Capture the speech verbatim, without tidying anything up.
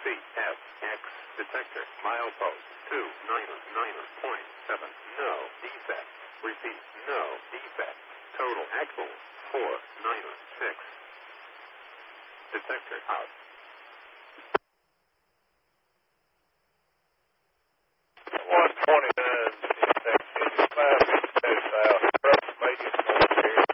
C F X detector milepost two nine nine point seven. No defect. Repeat, no defect. Total axle four nine six. Detector out.